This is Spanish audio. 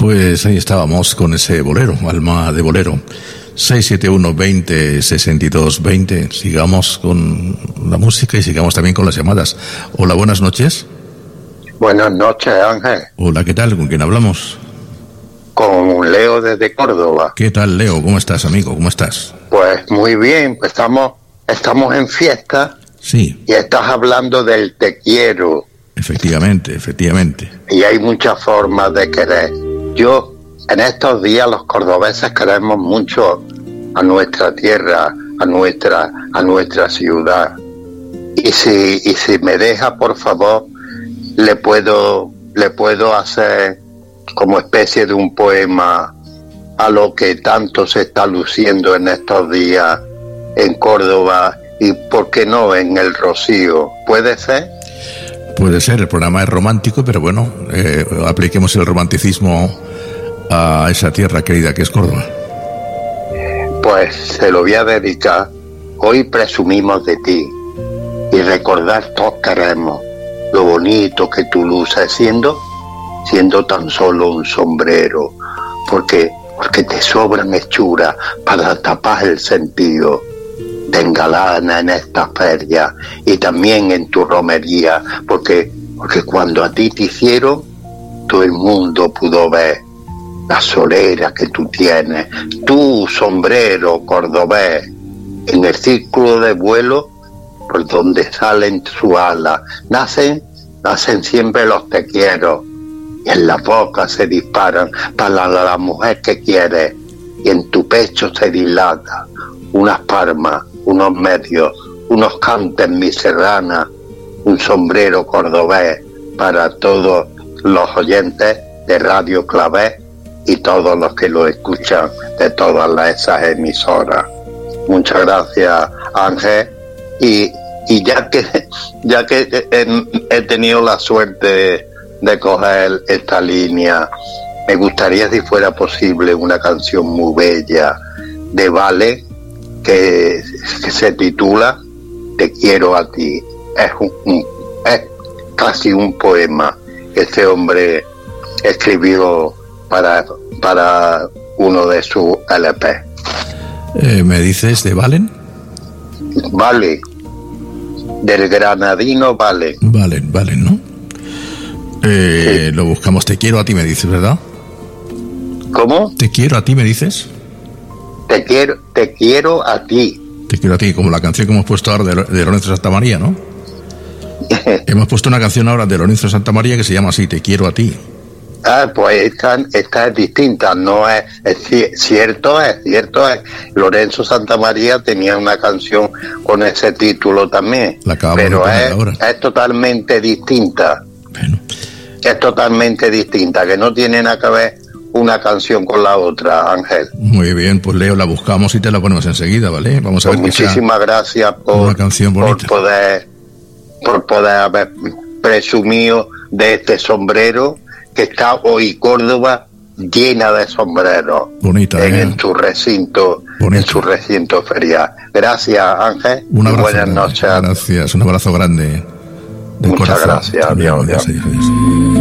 Pues ahí estábamos con ese bolero, Alma de Bolero. 671-20-62-20. Sigamos con la música y sigamos también con las llamadas. Hola, buenas noches. Buenas noches, Ángel. Hola, ¿qué tal? ¿Con quién hablamos? Con Leo desde Córdoba. ¿Qué tal, Leo? ¿Cómo estás, amigo? ¿Cómo estás? Pues muy bien, pues estamos en fiesta. Sí. Y estás hablando del te quiero. Efectivamente. Y hay muchas formas de querer. Yo, en estos días, los cordobeses queremos mucho a nuestra tierra, a nuestra ciudad. Y si me deja, por favor, le puedo hacer como especie de un poema a lo que tanto se está luciendo en estos días en Córdoba y, ¿por qué no, en el Rocío? ¿Puede ser? Puede ser, el programa es romántico, pero bueno, apliquemos el romanticismo a esa tierra querida que es Córdoba. Pues se lo voy a dedicar. Hoy presumimos de ti y recordar todos queremos lo bonito que tú luces siendo tan solo un sombrero, porque te sobran hechuras para tapar el sentido. Te engalana en esta feria y también en tu romería, porque cuando a ti te hicieron, todo el mundo pudo ver la solera que tú tienes, tu sombrero cordobés, en el círculo de vuelo por donde salen su alas, nacen siempre los te quiero, y en la boca se disparan para la mujer que quieres, y en tu pecho se dilata unas palmas, unos medios, unos cantes miserranas, un sombrero cordobés para todos los oyentes de Radio Clavé y todos los que lo escuchan de todas esas emisoras. Muchas gracias, Ángel. Y ya que he tenido la suerte de coger esta línea, me gustaría, si fuera posible, una canción muy bella de Vale que se titula Te quiero a ti. Es casi un poema que este hombre escribió para uno de sus LP. ¿Me dices de Valen? Vale, del granadino Vale. Valen, ¿no? Sí. Lo buscamos. Te quiero a ti, me dices, ¿verdad? ¿Cómo? Te quiero a ti, me dices. Te quiero a ti. Te quiero a ti, como la canción que hemos puesto ahora de Lorenzo Santamaría, ¿no? Hemos puesto una canción ahora de Lorenzo Santamaría que se llama así, Te quiero a ti. Pues esta es distinta, no es cierto. Lorenzo Santamaría tenía una canción con ese título también, pero es totalmente distinta. Bueno. Es totalmente distinta, que no tiene nada que ver una canción con la otra, Ángel. Muy bien, pues Leo, la buscamos y te la ponemos enseguida, ¿vale? Vamos a ver. Muchísimas gracias una canción bonita. por poder haber presumido de este sombrero que está hoy Córdoba llena de sombreros. Bonita, en su recinto, bonita. En su recinto ferial. Gracias, Ángel. Un abrazo. Buenas noches. Gracias, un abrazo grande. Muchas gracias. Adiós.